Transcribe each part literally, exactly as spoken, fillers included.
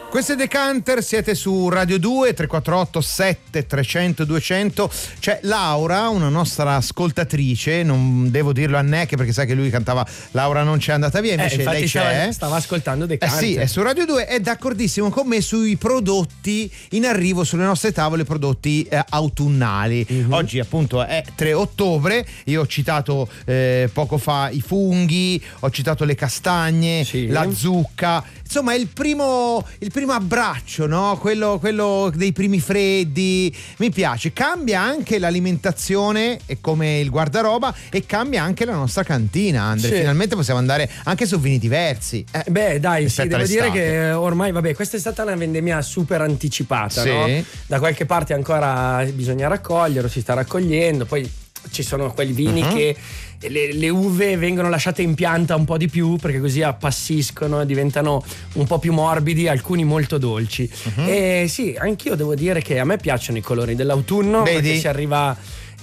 Questo è Decanter, siete su Radio due, tre quattro otto sette trecento duecento. C'è Laura, una nostra ascoltatrice, non devo dirlo a Neck perché sai che lui cantava Laura non c'è andata via, invece eh, lei c'è. Stava, stava ascoltando Decanter. Eh sì, è su Radio due, è d'accordissimo con me sui prodotti in arrivo sulle nostre tavole, prodotti eh, autunnali. Mm-hmm. Oggi appunto è tre ottobre, io ho citato eh, poco fa i funghi, ho citato le castagne, sì, la zucca, insomma è il primo, il primo abbraccio, no? Quello, quello dei primi freddi. Mi piace, cambia anche l'alimentazione e come il guardaroba e cambia anche la nostra cantina, Andre. Sì. Finalmente possiamo andare anche su vini diversi. Eh, beh dai, sì, devo dire che ormai vabbè, questa è stata una vendemmia super anticipata, sì, no? Da qualche parte ancora bisogna raccogliere, si sta raccogliendo, poi ci sono quei vini uh-huh. che le, le uve vengono lasciate in pianta un po' di più perché così appassiscono, diventano un po' più morbidi, alcuni molto dolci. Uh-huh. E sì, anch'io devo dire che a me piacciono i colori dell'autunno. Vedi? Perché si arriva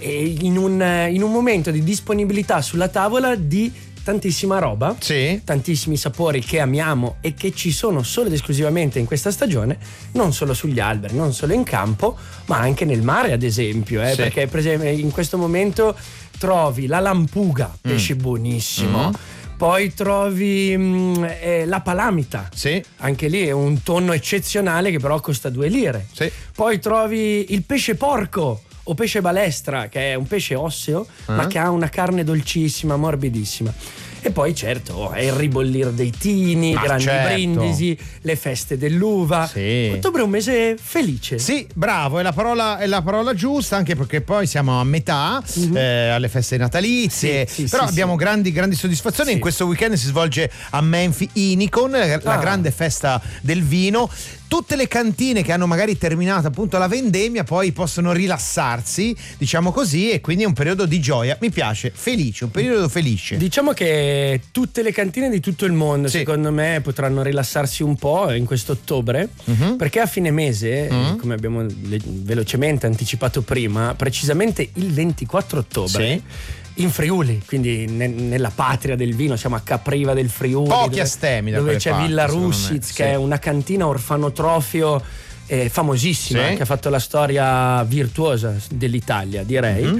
in un, in un momento di disponibilità sulla tavola di tantissima roba, sì, tantissimi sapori che amiamo e che ci sono solo ed esclusivamente in questa stagione, non solo sugli alberi, non solo in campo, ma anche nel mare ad esempio, eh, sì. Perché per esempio in questo momento trovi la lampuga, pesce mm. buonissimo, mm. poi trovi mh, eh, la palamita, sì, anche lì è un tonno eccezionale che però costa due lire, sì. Poi trovi il pesce porco o pesce balestra, che è un pesce osseo, uh-huh. ma che ha una carne dolcissima, morbidissima. E poi certo è il ribollire dei tini, ma grandi certo. brindisi, le feste dell'uva. Sì. Ottobre è un mese felice. Sì, bravo, è la parola, è la parola giusta, anche perché poi siamo a metà, mm-hmm. eh, alle feste natalizie, sì, sì, però sì, abbiamo sì. grandi grandi soddisfazioni. Sì. In questo weekend si svolge a Menfi Inicon, la ah. grande festa del vino. Tutte le cantine che hanno magari terminato appunto la vendemmia poi possono rilassarsi, diciamo così, e quindi è un periodo di gioia. Mi piace, felice, un periodo felice. Diciamo che tutte le cantine di tutto il mondo, sì. secondo me, potranno rilassarsi un po' in questo ottobre, uh-huh. perché a fine mese, uh-huh. come abbiamo le- velocemente anticipato prima, precisamente il ventiquattro ottobre, sì. in Friuli, quindi ne- nella patria del vino, siamo a Capriva del Friuli, pochi dove, astemi da dove c'è parti, Villa Russitz, che sì. è una cantina orfanotrofio eh, famosissima, sì. che ha fatto la storia virtuosa dell'Italia, direi. Mm-hmm.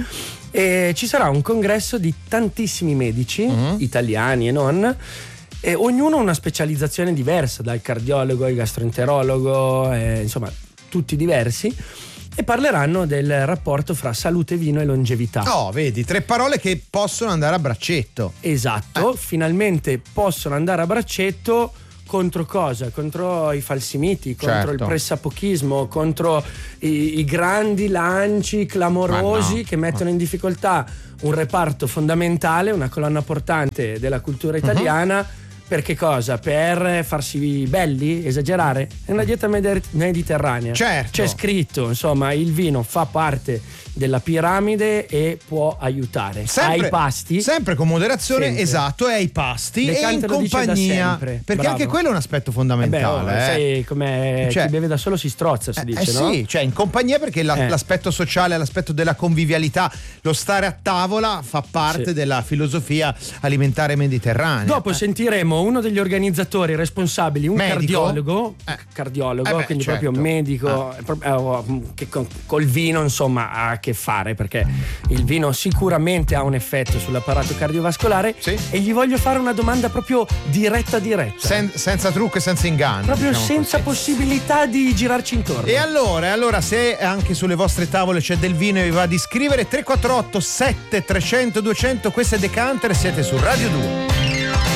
E ci sarà un congresso di tantissimi medici, mm-hmm. italiani e non, e ognuno una specializzazione diversa, dal cardiologo al gastroenterologo, eh, insomma tutti diversi, e parleranno del rapporto fra salute, vino e longevità. Oh, vedi, tre parole che possono andare a braccetto. Esatto, eh. finalmente possono andare a braccetto. Contro cosa? Contro i falsi miti, contro certo. il pressapochismo, contro i, i grandi lanci clamorosi no. che mettono no. in difficoltà un reparto fondamentale, una colonna portante della cultura italiana. Uh-huh. Per che cosa? Per farsi belli? Esagerare? È una dieta med- mediterranea. Certo. C'è scritto, insomma, il vino fa parte della piramide e può aiutare. Sempre, ai pasti. Sempre con moderazione, sempre. Esatto, e ai pasti Le e in compagnia. Perché Bravo. Anche quello è un aspetto fondamentale. Eh beh, oh, eh. sai come cioè, chi beve da solo si strozza, si eh, dice, eh no? Sì, cioè in compagnia perché la, eh. l'aspetto sociale, l'aspetto della convivialità, lo stare a tavola fa parte sì. della filosofia alimentare mediterranea. Dopo eh. sentiremo uno degli organizzatori responsabili, un medico? cardiologo, eh. cardiologo, eh beh, quindi certo. proprio medico, eh. che con, col vino insomma ha a che fare, perché il vino sicuramente ha un effetto sull'apparato cardiovascolare, sì. e gli voglio fare una domanda proprio diretta diretta. Sen- senza trucco e senza inganno. Proprio diciamo senza così. possibilità di girarci intorno. E allora, allora se anche sulle vostre tavole c'è del vino e vi va di scrivere tre quattro otto sette trecento duecento, questo è Decanter e siete su Radio due.